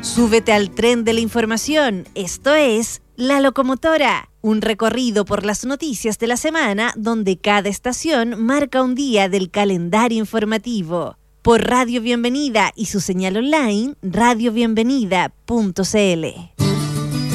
Súbete al tren de la información. Esto es La Locomotora, un recorrido por las noticias de la semana donde cada estación marca un día del calendario informativo. Por Radio Bienvenida y su señal online, radiobienvenida.cl.